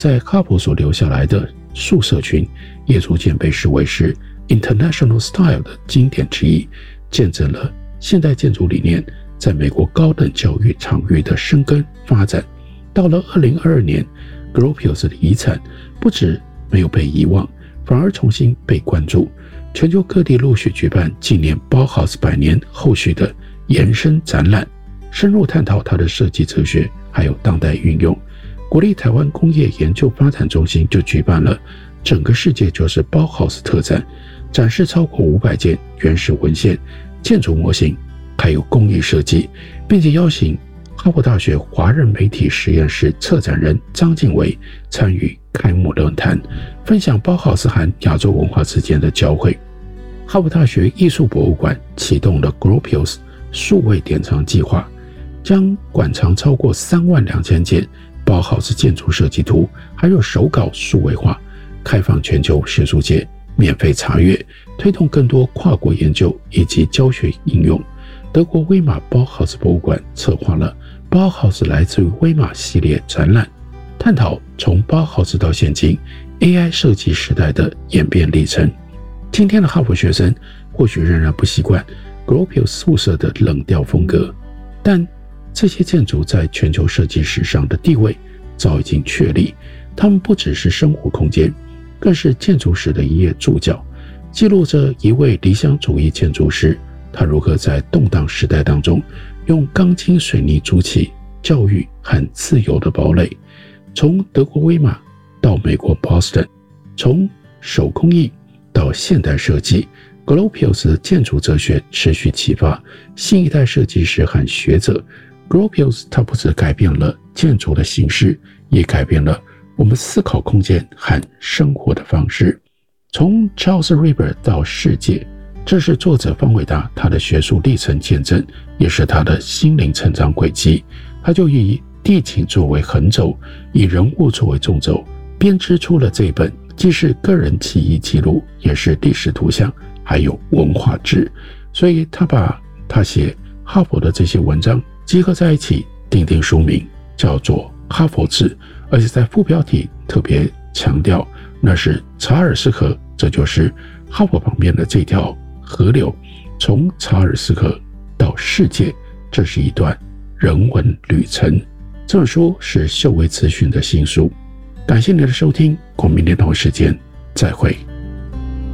在哈佛所留下来的宿舍群也逐渐被视为是 International Style 的经典之一，见证了现代建筑理念在美国高等教育场域的生根发展。到了2022年 Gropius 的遗产不止没有被遗忘，反而重新被关注，全球各地陆续举办纪念包豪斯100年后续的延伸展览，深入探讨它的设计哲学还有当代运用。国立台湾工业研究发展中心就举办了整个世界就是包豪斯特展，展示超过500件原始文献、建筑模型还有工艺设计，并且邀请哈佛大学华人媒体实验室策展人张敬伟参与开幕论坛，分享包豪斯和亚洲文化之间的交汇。哈佛大学艺术博物馆启动了 Gropius 数位典藏计划，将馆藏超过32000件包豪斯建筑设计图还有手稿数位化，开放全球学术界免费查阅，推动更多跨国研究以及教学应用。德国威玛包豪斯博物馆策划了包豪斯来自于威玛系列展览，探讨从包豪斯到现今 AI 设计时代的演变历程。今天的哈佛学生或许仍然不习惯 Gropius 宿舍的冷调风格，但这些建筑在全球设计史上的地位早已经确立，它们不只是生活空间，更是建筑史的一页注脚，记录着一位理想主义建筑师他如何在动荡时代当中用钢筋水泥筑起教育和自由的堡垒。从德国威玛到美国 Boston， 从手工艺到现代设计， Gropius 的建筑哲学持续启发新一代设计师和学者。 Gropius 他不只改变了建筑的形式，也改变了我们思考空间和生活的方式。从 Charles River 到世界，这是作者方伟达他的学术历程见证，也是他的心灵成长轨迹。他就以地景作为横轴，以人物作为纵轴，编织出了这本既是个人记忆记录，也是历史图像还有文化志。所以他把他写哈佛的这些文章集合在一起，定书名叫做哈佛志，而且在副标题特别强调那是查尔斯河，这就是哈佛旁边的这条河流，从查尔斯河到世界，这是一段人文旅程。这本书是秀威资讯的新书。感谢您的收听，我们明天同一时间再会。